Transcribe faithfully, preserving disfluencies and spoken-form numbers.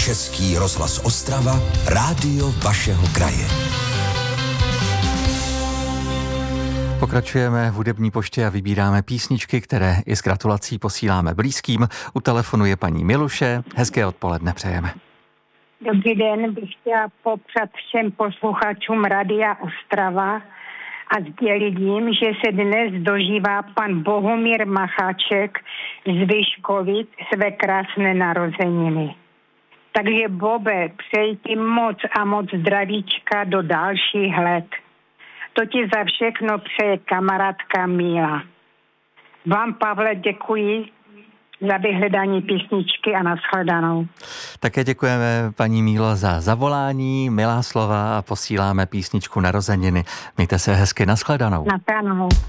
Český rozhlas Ostrava, rádio vašeho kraje. Pokračujeme v hudební poště a vybíráme písničky, které i s gratulací posíláme blízkým. U telefonu je paní Miluše. Hezké odpoledne přejeme. Dobrý den, bych chtěla popřát všem posluchačům Rádia Ostrava a sdělit jim, že se dnes dožívá pan Bohumír Macháček z Vyškovic své krásné narozeniny. Takže Bobe, přeji ti moc a moc zdravíčka do dalších let. To ti za všechno přeje kamarádka Míla. Vám, Pavle, děkuji za vyhledání písničky a nashledanou. Také děkujeme, paní Mílo, za zavolání, milá slova a posíláme písničku narozeniny. Mějte se hezky, nashledanou. Nashledanou.